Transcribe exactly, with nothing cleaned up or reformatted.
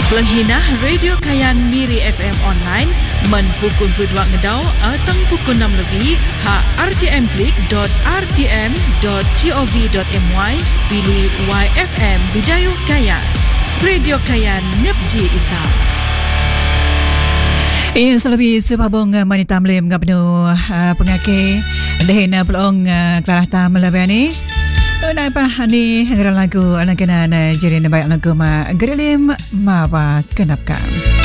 Pelenghinah Radio Kayan Miri F M online men pukul dua ngedau atang pukul enam lebih ha r t m klik dot r t m dot gov dot my pilih Y F M Bidayuh Kayan. Radio Kayan Nepji Ita. Ia selebih sebabung manita melim ngapnu pengake dehena pelong kelarah tam lebani. Nai pa hani ngara lagu anak kena na jirin baik lagu ma gerilim ma pa kenapkan.